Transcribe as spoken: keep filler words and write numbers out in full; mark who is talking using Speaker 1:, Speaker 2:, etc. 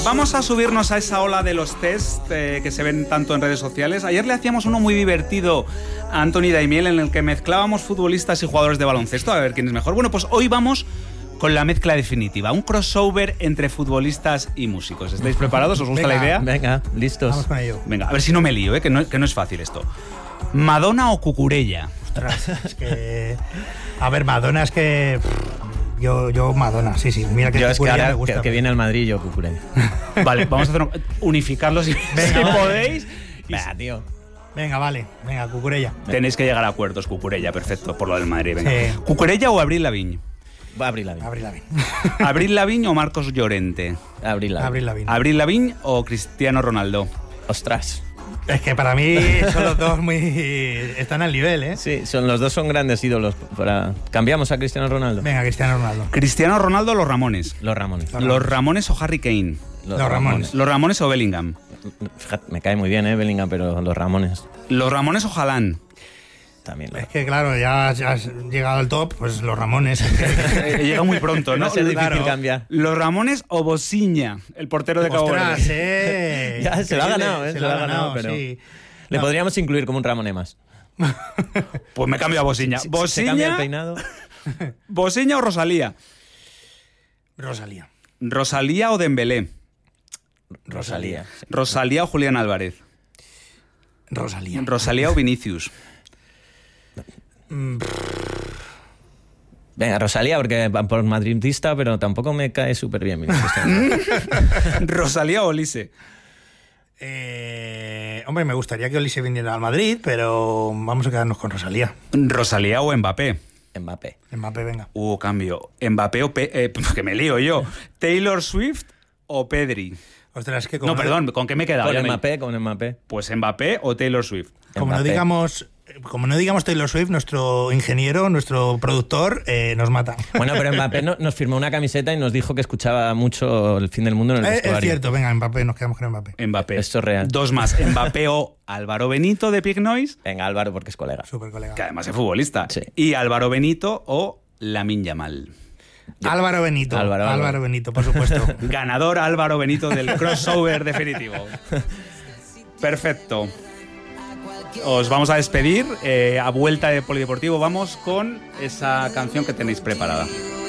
Speaker 1: Vamos a subirnos a esa ola de los test eh, que se ven tanto en redes sociales. Ayer le hacíamos uno muy divertido a Anthony Daimiel en el que mezclábamos futbolistas y jugadores de baloncesto a ver quién es mejor. Bueno, pues hoy vamos con la mezcla definitiva, un crossover entre futbolistas y músicos. ¿Estáis preparados? ¿Os gusta
Speaker 2: venga,
Speaker 1: la idea?
Speaker 2: Venga, listos.
Speaker 3: Vamos con ello.
Speaker 1: Venga, a ver si no me lío, ¿eh? que, no, que no es fácil esto. ¿Madonna o Cucurella?
Speaker 3: Ostras, es que... A ver, Madonna es que... Yo, yo Madonna, sí, sí. Mira que
Speaker 2: yo es que
Speaker 3: Cucurella
Speaker 2: ahora
Speaker 3: me gusta.
Speaker 2: que, que viene al Madrid, yo Cucurella.
Speaker 1: Vale, vamos a hacer un- unificarlos si,
Speaker 3: Venga,
Speaker 1: si
Speaker 3: vale.
Speaker 1: podéis. Y
Speaker 2: Venga, tío.
Speaker 3: Venga, vale. Venga, Cucurella.
Speaker 1: tenéis que llegar a acuerdos, Cucurella, perfecto, por lo del Madrid. Venga.
Speaker 3: Sí.
Speaker 1: ¿Cucurella o Avril Lavigne?
Speaker 2: Va a abrir la vida.
Speaker 3: Abril Lavigne.
Speaker 1: ¿Avril Lavigne o Marcos Llorente?
Speaker 2: Abril la
Speaker 3: Abril Lavigne.
Speaker 1: ¿Avril Lavigne o Cristiano Ronaldo?
Speaker 2: Ostras.
Speaker 3: Es que para mí son los dos muy... Están al nivel, ¿eh?
Speaker 2: Sí, son, los dos son grandes ídolos. Para... Cambiamos a Cristiano Ronaldo.
Speaker 3: Venga, Cristiano Ronaldo.
Speaker 1: ¿Cristiano Ronaldo o los Ramones?
Speaker 2: Los Ramones.
Speaker 3: Los
Speaker 1: ¿Los Ramones o Harry Kane?
Speaker 3: Los Ramones.
Speaker 1: ¿Los Ramones o Bellingham?
Speaker 2: Fíjate, me cae muy bien, eh, Bellingham, pero los Ramones
Speaker 1: ¿Los Ramones o Haaland?
Speaker 2: también.
Speaker 3: Es que claro, ya, ya has llegado al top, pues los Ramones.
Speaker 1: Eh, Llega muy pronto,
Speaker 2: Va
Speaker 1: ¿no?
Speaker 2: a ser difícil
Speaker 3: Claro.
Speaker 2: cambiar.
Speaker 1: ¿Los Ramones o Bosiña, el portero de Cabo
Speaker 3: Ostras,
Speaker 1: Verde?
Speaker 3: eh.
Speaker 2: Ya, se lo ha
Speaker 3: Increíble,
Speaker 2: ganado, eh,
Speaker 3: Se lo ha ganado,
Speaker 2: pero
Speaker 3: sí.
Speaker 2: le
Speaker 3: No.
Speaker 2: podríamos incluir como un Ramone más.
Speaker 1: Pues me cambio a Bosiña.
Speaker 2: Si- si se cambia el
Speaker 1: ¿Bosiña,
Speaker 2: peinado.
Speaker 1: Bosiña o Rosalía?
Speaker 3: Rosalía.
Speaker 1: ¿Rosalía o Dembélé?
Speaker 2: Rosalía.
Speaker 1: ¿Rosalía o Julián Álvarez?
Speaker 3: Rosalía.
Speaker 1: ¿Rosalía o Vinicius?
Speaker 2: Venga, Rosalía, porque va por madridista, pero tampoco me cae súper bien.
Speaker 1: ¿Rosalía o Lise?
Speaker 3: Eh, hombre, me gustaría que Olise viniera al Madrid, pero vamos a quedarnos con Rosalía.
Speaker 1: ¿Rosalía o Mbappé?
Speaker 2: Mbappé.
Speaker 3: Mbappé, venga.
Speaker 1: Uh, cambio. ¿Mbappé o Pe eh, que me lío yo? ¿Taylor Swift o Pedri?
Speaker 3: Ostras, es que como
Speaker 1: No, perdón, ¿con qué me he quedado?
Speaker 2: Con
Speaker 1: Ya me-
Speaker 2: Mbappé, con Mbappé.
Speaker 1: Pues Mbappé o Taylor Swift.
Speaker 3: Como no
Speaker 2: Mbappé.
Speaker 3: digamos, como no digamos Taylor Swift, nuestro ingeniero, nuestro productor, eh, nos mata.
Speaker 2: Bueno, pero Mbappé no- nos firmó una camiseta y nos dijo que escuchaba mucho El fin del mundo en el
Speaker 3: Eh, es
Speaker 2: vestuario.
Speaker 3: cierto, venga, Mbappé, nos quedamos con Mbappé.
Speaker 1: Mbappé.
Speaker 2: Esto es real.
Speaker 1: Dos más. Mbappé o Álvaro Benito de Pig Noise,
Speaker 2: Venga, Álvaro, porque es colega.
Speaker 3: Súper colega.
Speaker 1: que además es futbolista.
Speaker 2: Sí.
Speaker 1: Y Álvaro Benito o Lamine Yamal.
Speaker 3: Álvaro Benito.
Speaker 2: Álvaro,
Speaker 3: Álvaro,
Speaker 2: Álvaro.
Speaker 3: Benito, por supuesto.
Speaker 1: Ganador Álvaro Benito del crossover definitivo. Perfecto. Os vamos a despedir. Eh, a vuelta de Polideportivo vamos con esa canción que tenéis preparada.